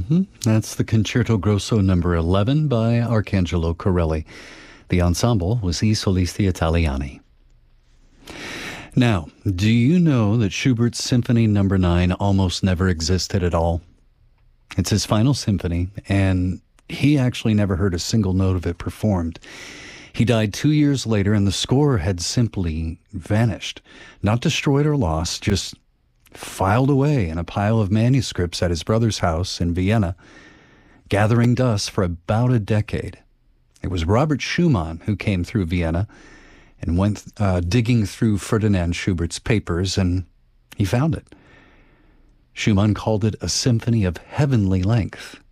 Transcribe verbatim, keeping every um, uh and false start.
Mm-hmm. That's the Concerto Grosso number eleven by Arcangelo Corelli. The ensemble was I Solisti Italiani. Now, do you know that Schubert's Symphony number nine almost never existed at all? It's his final symphony, and he actually never heard a single note of it performed. He died two years later, and the score had simply vanished. Not destroyed or lost, just filed away in a pile of manuscripts at his brother's house in Vienna, gathering dust for about a decade. It was Robert Schumann who came through Vienna and went uh, digging through Ferdinand Schubert's papers, and he found it. Schumann called it a symphony of heavenly length.